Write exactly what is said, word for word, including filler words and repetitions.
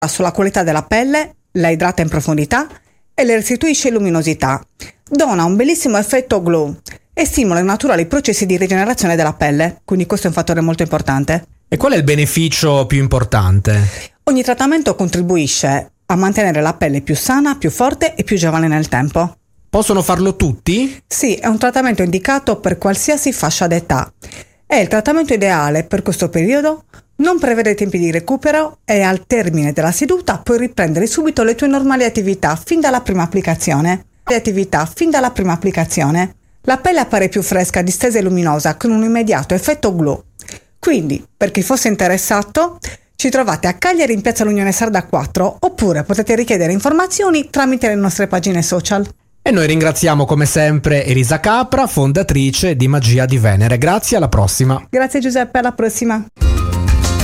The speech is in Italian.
sulla qualità della pelle, la idrata in profondità e le restituisce luminosità. Dona un bellissimo effetto glow e stimola i naturali processi di rigenerazione della pelle, quindi questo è un fattore molto importante. E qual è il beneficio più importante? Ogni trattamento contribuisce a mantenere la pelle più sana, più forte e più giovane nel tempo. Possono farlo tutti? Sì, è un trattamento indicato per qualsiasi fascia d'età. È il trattamento ideale per questo periodo, non prevede tempi di recupero e al termine della seduta puoi riprendere subito le tue normali attività fin dalla prima applicazione. Le attività fin dalla prima applicazione. La pelle appare più fresca, distesa e luminosa con un immediato effetto glow. Quindi, per chi fosse interessato, ci trovate a Cagliari in piazza L'Unione Sarda quattro oppure potete richiedere informazioni tramite le nostre pagine social. E noi ringraziamo come sempre Elisa Capra, fondatrice di Magia di Venere. Grazie, alla prossima. Grazie Giuseppe, alla prossima.